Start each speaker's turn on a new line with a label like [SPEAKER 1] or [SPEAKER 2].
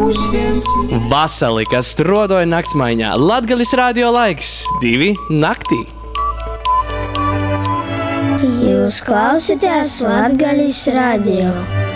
[SPEAKER 1] Vasali, kas rodoja naktsmaiņā. Latgalis radio laiks 2 naktī.
[SPEAKER 2] Jūs klausāties Latgalis radio.